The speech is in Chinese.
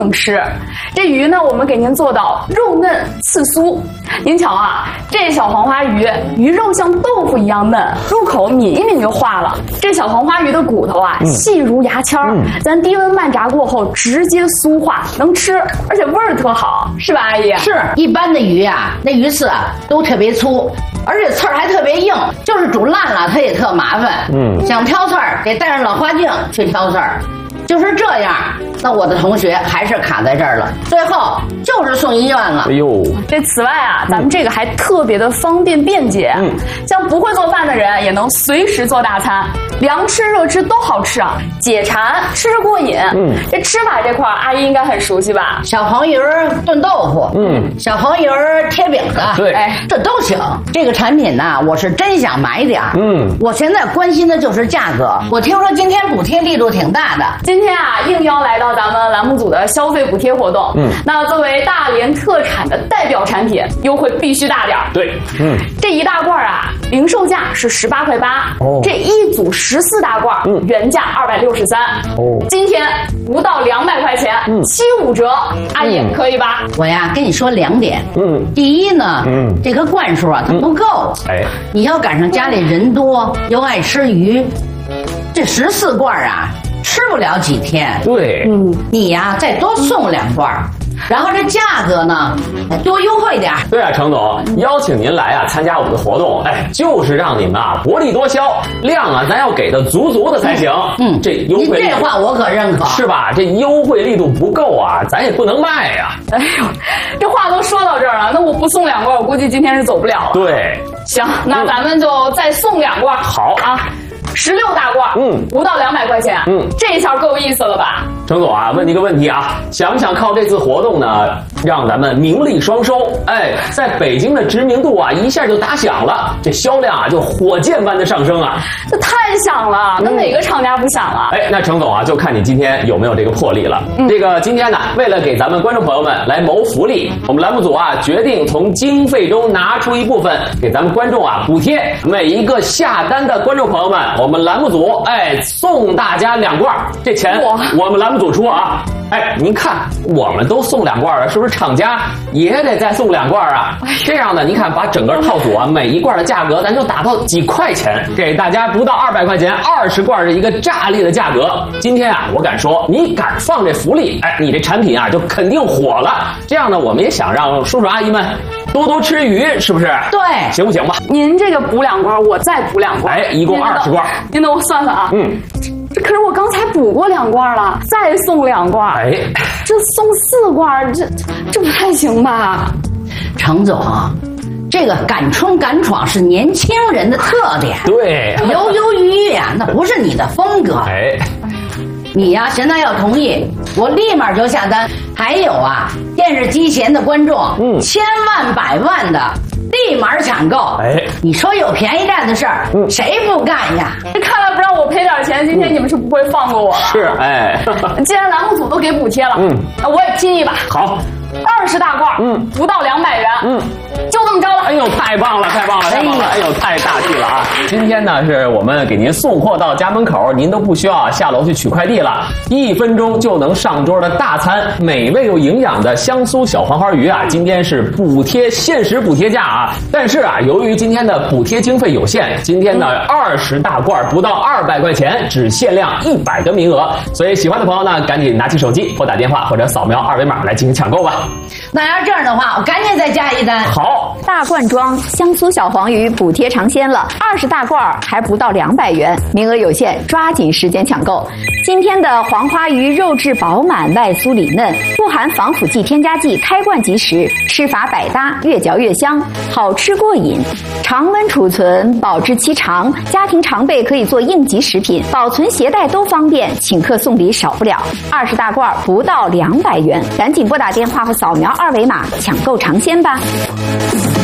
能吃。这鱼呢，我们给您做到肉嫩刺酥。您瞧啊，这小黄花鱼，鱼肉像豆腐一样嫩，入口抿一抿就化了。这小黄花鱼的骨头啊，细如牙签儿，咱低温慢炸过后直接酥化，能吃，而且味儿特好，是吧，阿姨？ 是，一般的鱼啊，那鱼刺啊都特别粗，而且刺儿还特别硬，就是煮烂了它也特麻烦。想挑刺儿得戴上老花镜去挑刺儿。就是这样，那我的同学还是卡在这儿了，最后就是送医院了。 哎呦， 这此外啊，咱们这个还特别的方便便捷，像不会做饭的人也能随时做大餐，凉吃热吃都好吃啊，解馋，吃着过瘾。这吃法这块阿姨应该很熟悉吧？ 小黄鱼炖豆腐，小黄鱼贴饼子， 对， 这都行。这个产品呢，我是真想买点儿。我现在关心的就是价格。我听说今天补贴力度挺大的。 今天啊，应邀来到咱们栏目组的消费补贴活动。那作为大连特产的代表产品，优惠必须大点儿。 对， 这一大罐啊，零售价是18.8块，这一组14大罐，原价263。今天不到200块钱，75折，阿姨可以吧？ 我呀跟你说2点。第一呢，这个罐数啊它不够。你要赶上家里人多又爱吃鱼，这14罐啊。吃不了几天， 对， 你呀再多送2罐，然后这价格呢多优惠点。 对啊，程总，邀请您来啊参加我们的活动，就是让你们啊薄利多销，量啊咱要给的足足的才行。这优惠， 您这话我可认可， 是吧？这优惠力度不够啊，咱也不能卖呀。 哎呦，这话都说到这儿了，那我不送2罐，我估计今天是走不了了。 对， 行，那咱们就再送2罐。 好啊。16大罐，不到200块钱，这下够意思了吧？ 程总啊，问你个问题啊，想不想靠这次活动呢，让咱们名利双收？在北京的知名度啊，一下就打响了，这销量啊就火箭般的上升啊！ 这太响了，那哪个厂家不响啊？ 那程总啊，就看你今天有没有这个魄力了。这个今天呢，为了给咱们观众朋友们来谋福利，我们栏目组啊决定从经费中拿出一部分给咱们观众啊补贴，每一个下单的观众朋友们。我们栏目组送大家2罐，这钱我们栏目组出啊！您看我们都送2罐了，是不是厂家也得再送2罐啊？这样呢，您看把整个套组啊，每一罐的价格咱就打到几块钱，给大家不到200块钱，20罐是一个炸裂的价格。今天啊，我敢说，你敢放这福利，你这产品啊就肯定火了。这样呢，我们也想让叔叔阿姨们多多吃鱼，是不是？ 对， 行不行吧？ 您这个补2罐，我再补2罐， 一共20罐。 您等我算算啊。可是我刚才补过2罐了，再送2罐，这送4罐，这不太行吧？ 程总，这个敢冲敢闯是年轻人的特点， 对， 犹犹豫豫呀，那不是你的风格。你呀，现在要同意，我立马就下单。还有啊，电视机前的观众，千万百万的立马抢购。你说有便宜占的事儿，谁不干呀？ 看来不让我赔点钱，今天你们是不会放过我了。 是， 既然栏目组都给补贴了，那我也拼一把。 好 ，20大罐，不到200元，就这么着了。 哎呦，太棒了，太棒了，太棒了！哎呦，太大气了啊！今天呢，是我们给您送货到家门口，您都不需要下楼去取快递了，1分钟就能上桌的大餐，美味又营养的香酥小黄花鱼啊！今天是限时补贴价啊！但是啊，由于今天的补贴经费有限，今天呢20大罐不到200块钱，只限量100个名额，所以喜欢的朋友呢，赶紧拿起手机拨打电话或者扫描2维码来进行抢购吧。 那要这样的话，我赶紧再加一单。 好， 大罐装香酥小黄鱼补贴尝鲜了，20大罐还不到200元，名额有限，抓紧时间抢购。今天的黄花鱼肉质饱满，外酥里嫩，不含防腐剂、添加剂，开罐即食，吃法百搭，越嚼越香，好吃过瘾。常温储存，保质期长，家庭常备可以做应急食品，保存携带都方便，请客送礼少不了。20大罐不到200元，赶紧拨打电话或扫描2维码抢购尝鲜吧。